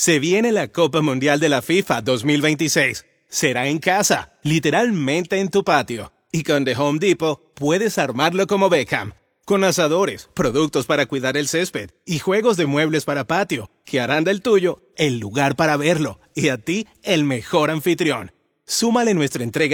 Se viene la Copa Mundial de la FIFA 2026. Será en casa, literalmente en tu patio. Y con The Home Depot puedes armarlo como Beckham. Con asadores, productos para cuidar el césped y juegos de muebles para patio, que harán del tuyo el lugar para verlo y a ti el mejor anfitrión. Súmale nuestra entrega